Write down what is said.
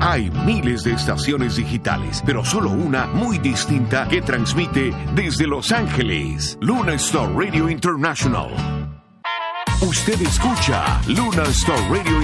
Hay miles de estaciones digitales, pero solo una muy distinta que transmite desde Los Ángeles. Luna Star Radio International. Usted escucha Luna Star Radio